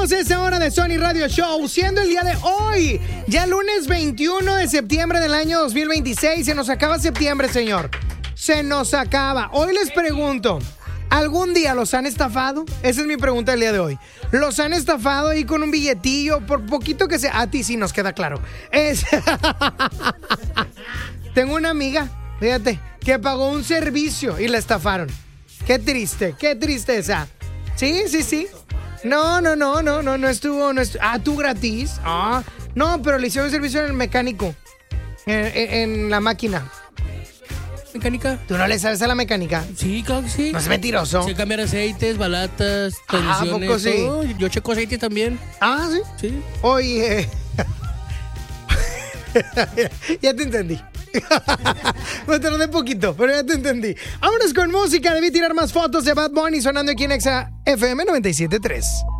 Comenzamos esta hora de Sony Radio Show, siendo el día de hoy, ya lunes 21 de septiembre del año 2026. Se nos acaba septiembre, señor. Se nos acaba. Hoy les pregunto, ¿algún día los han estafado? Esa es mi pregunta del día de hoy. ¿Los han estafado ahí con un billetillo? Por poquito que sea. A ti sí nos queda claro. Tengo una amiga, fíjate, que pagó un servicio y la estafaron. Qué tristeza. Sí. No estuvo. ¿Tú gratis? No, pero le hicieron servicio en el mecánico. En la máquina. ¿Mecánica? ¿Tú no le sabes a la mecánica? Sí, claro que sí. No es mentiroso. Sí, cambiar aceites, balatas, transmisiones. ¿A poco sí? Todo. Yo checo aceite también. ¿Sí? Sí. Oye. Ya te entendí. Me tardé poquito, pero ya te entendí. Vámonos con música. Debí tirar más fotos de Bad Bunny sonando aquí en Exa FM 97.3.